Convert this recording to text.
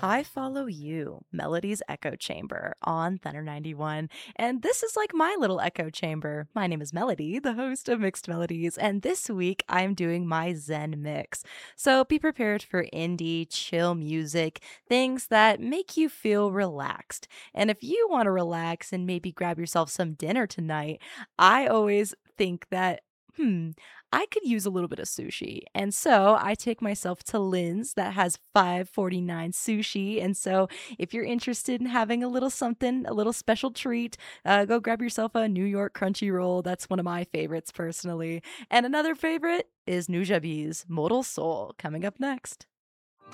I follow you, Melody's Echo Chamber on Thunder 91. And this is like my little echo chamber. My name is Melody, the host of Mixed Melodies, and this week I'm doing my Zen mix. So be prepared for indie, chill music, things that make you feel relaxed. And if you want to relax and maybe grab yourself some dinner tonight, I always think that I could use a little bit of sushi. And so I take myself to Lynn's that has 5.49 sushi. And so if you're interested in having a little something, a little special treat, go grab yourself a New York crunchy roll. That's one of my favorites personally. And another favorite is Nujabi's Modal Soul coming up next.